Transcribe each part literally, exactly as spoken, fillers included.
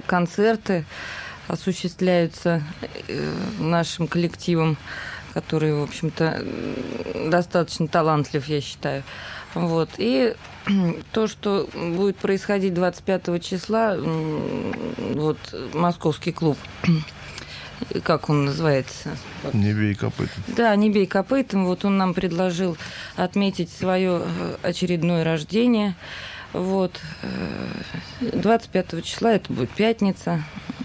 концерты осуществляются нашим коллективом, который, в общем-то, достаточно талантлив, я считаю. Вот. И то, что будет происходить двадцать пятого числа, вот, московский клуб, как он называется? «Не бей копытом». Да, «Не бей копытом». Вот он нам предложил отметить свое очередное рождение. Вот. двадцать пятого числа, это будет пятница.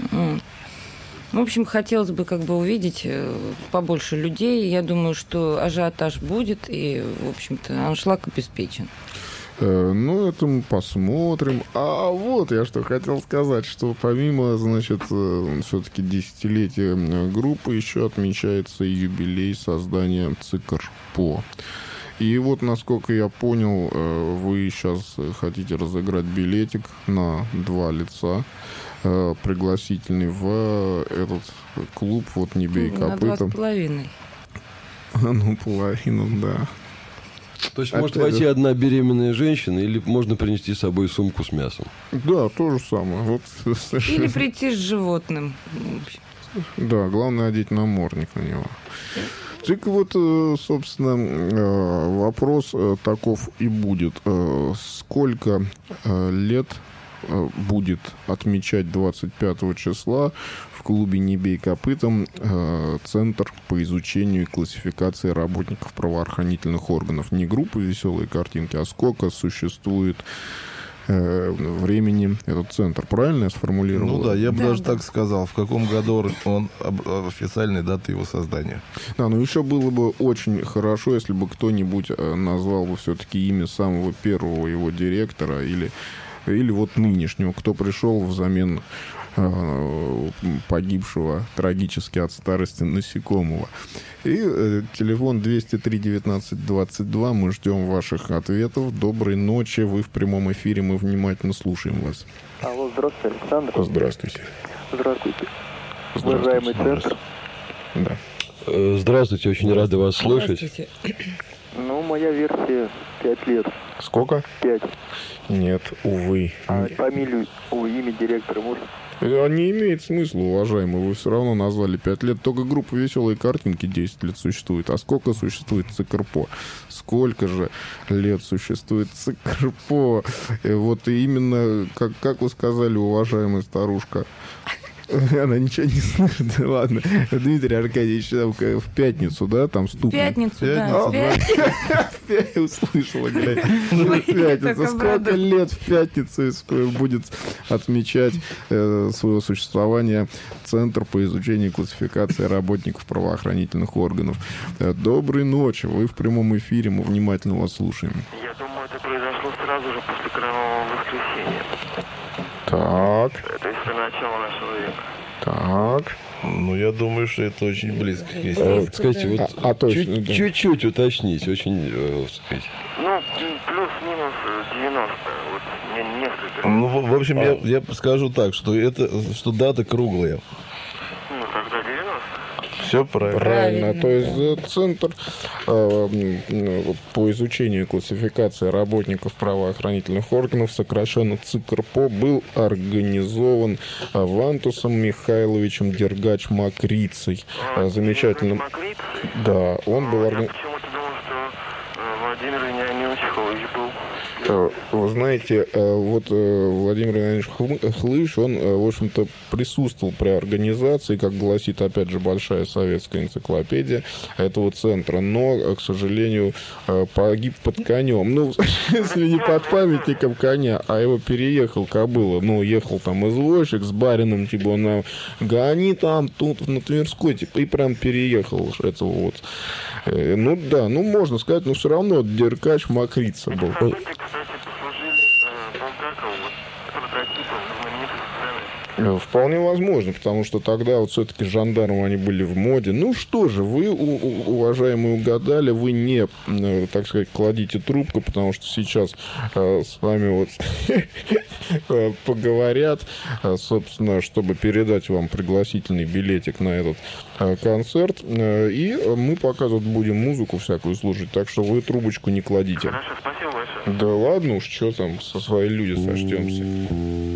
В общем, хотелось бы как бы увидеть побольше людей. Я думаю, что ажиотаж будет, и, в общем-то, аншлаг обеспечен. Ну, это мы посмотрим. А вот я что хотел сказать, что помимо, значит, все-таки десятилетия группы, еще отмечается юбилей создания ЦКРПО. И вот, насколько я понял, вы сейчас хотите разыграть билетик на два лица, пригласительный в этот клуб, вот «Не бей копытом». На два с половиной. Ну, половину, да. То есть может войти одна беременная женщина, или можно принести с собой сумку с мясом? Да, то же самое. Вот, или прийти с животным. Да, главное одеть намордник на него. Так вот, собственно, вопрос таков и будет. Сколько лет будет отмечать двадцать пятого числа в клубе «Не бей копытом» Центр по изучению и классификации работников правоохранительных органов? Не группы «Веселые картинки», а сколько существует времени этот центр. Правильно я сформулировал? Ну да, я бы да, даже да. так сказал. В каком году он официальной даты его создания? Да, ну еще было бы очень хорошо, если бы кто-нибудь назвал бы все-таки имя самого первого его директора или, или вот нынешнего, кто пришел взамен э, погибшего трагически от старости насекомого. И э, телефон двести три девятнадцать двадцать два. Мы ждем ваших ответов. Доброй ночи. Вы в прямом эфире. Мы внимательно слушаем вас. Алло, здравствуйте, Александр. Здравствуйте. Здравствуйте. Здравствуйте. Уважаемый центр. Да. Здравствуйте, очень рады вас слышать. Ну, моя версия пять лет. Сколько? Пять. Нет, увы. А фамилию, о, имя директора можно? Не имеет смысла, уважаемый. Вы все равно назвали пять лет. Только группа «Веселые картинки» десять лет существует. А сколько существует ЦКРПО? Сколько же лет существует ЦКРПО? И вот именно, как, как вы сказали, уважаемая старушка, она ничего не слышит. Ладно. Дмитрий Аркадьевич, в пятницу, да, там стукнет? В пятницу, да. В пятницу. Услышала, глядь. В пятницу. Сколько лет в пятницу будет отмечать своего существования Центр по изучению и классификации работников правоохранительных органов? Доброй ночи. Вы в прямом эфире. Мы внимательно вас слушаем. Я думаю, это произошло сразу же после Кровавого воскресенья. Так. То есть до начала нашего века. Так. Ну, я думаю, что это очень близко к истине. А, скажите, вот А, а точно, чуть- да. чуть-чуть уточнить, очень, э, сказать. Ну, плюс-минус девяносто. Вот не- несколько. Ну, в в общем, я, я скажу так, что это, что дата круглая. Ну, тогда девяносто. Все правильно. Правильно. Правильно, То есть э, Центр э, м, по изучению и классификации работников правоохранительных органов, сокращенно ЦКРПО, был организован э, Вантусом Михайловичем Дергач-Макрицей. Э, Замечательным. Макрит. Да, он был Я организован. почему-то думал, что э, Владимир Вениаминович Хлыщ был. Вы знаете, э, вот э, Владимир Иванович Хлы- Хлыщ, он, э, в общем-то, присутствовал при организации, как гласит, опять же, большая советская энциклопедия этого центра, но, э, к сожалению, э, погиб под конем. Ну, если не под памятником коня, а его переехал кобыла. Ну, ехал там извозчик с барином, типа, он нам, гони там, тут, на Тверской, типа, и прям переехал этого вот. Э, Ну, да, ну, можно сказать, но все равно Дергач Макрица был. По сути, кстати, послужили э, Булгакову вот прототипом знаменитых сцены. Э, Вполне возможно, потому что тогда вот все-таки жандармы, они были в моде. Ну что же, вы, у- у- уважаемые, угадали, вы не, э, так сказать, кладите трубку, потому что сейчас э, с вами вот э, поговорят, э, собственно, чтобы передать вам пригласительный билетик на этот э, концерт. Э, И мы показывать будем музыку всякую слушать, так что вы трубочку не кладите. Хорошо, спасибо большое. Да ладно уж, что там, со своей люди сочтемся.